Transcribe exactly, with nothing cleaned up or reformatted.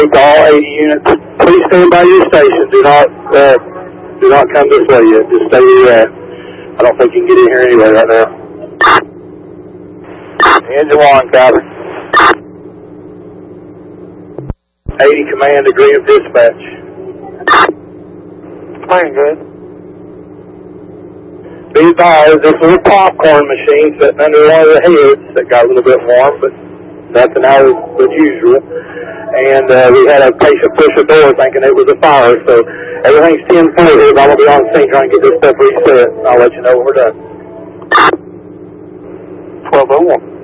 To all eighty units, please stand by your station. Do not, uh, do not come this way yet. Just stay where you're at. I don't think you can get in here anyway right now. Engine one, copy. eighty command, agree of dispatch. Playing good. Be advised, this little popcorn machine sitting under one of the heads that got a little bit warm, but nothing out of the usual. And uh, we had a patient push a door thinking it was a fire, so everything's ten four here. I'm going to be on the scene trying to get this stuff reset. I'll let you know when we're done. twelve oh one.